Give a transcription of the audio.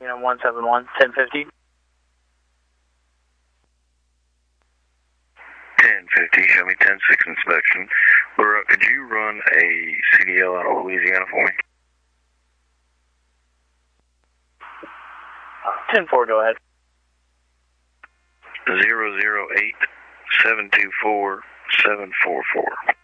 Unit 171, 1050. 1050, show me 10-6 inspection. Could you run a CDL out of Louisiana for me? 10-4, go ahead. 008-724-744.